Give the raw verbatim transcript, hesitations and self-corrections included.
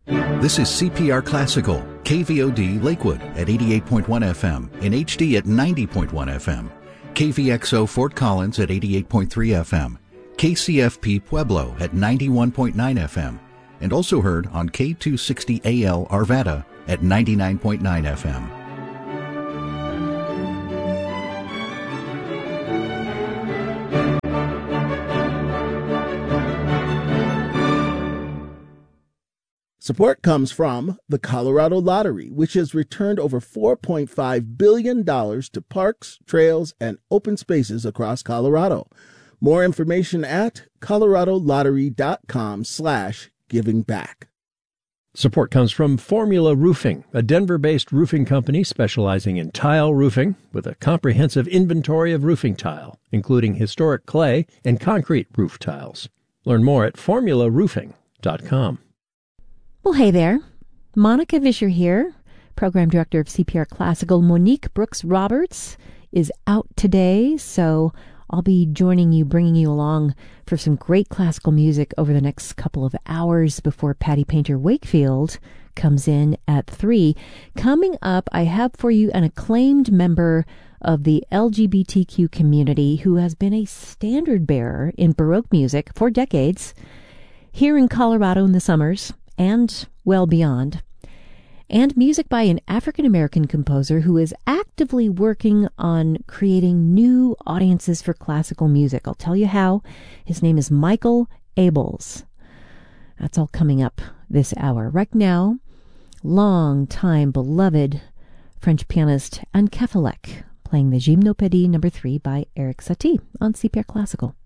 This is C P R Classical, K V O D Lakewood at eighty-eight point one F M, in H D at ninety point one F M, K V X O Fort Collins at eighty-eight point three F M, K C F P Pueblo at ninety-one point nine F M, and also heard on K two sixty A L Arvada at ninety-nine point nine F M. Support comes from the Colorado Lottery, which has returned over four point five billion dollars to parks, trails, and open spaces across Colorado. More information at coloradolottery.com slash giving back. Support comes from Formula Roofing, a Denver-based roofing company specializing in tile roofing with a comprehensive inventory of roofing tile, including historic clay and concrete roof tiles. Learn more at formula roofing dot com. Well, hey there. Monica Vischer here, Program Director of C P R Classical. Monique Brooks-Roberts is out today, so I'll be joining you, bringing you along for some great classical music over the next couple of hours before Patty Painter Wakefield comes in at three. Coming up, I have for you an acclaimed member of the L G B T Q community who has been a standard bearer in Baroque music for decades here in Colorado in the summers and well beyond, and music by an African-American composer who is actively working on creating new audiences for classical music. I'll tell you how. His name is Michael Abels. That's all coming up this hour. Right now, long-time beloved French pianist Anne Kefelec playing the Gymnopédie number three by Erik Satie on C P R Classical.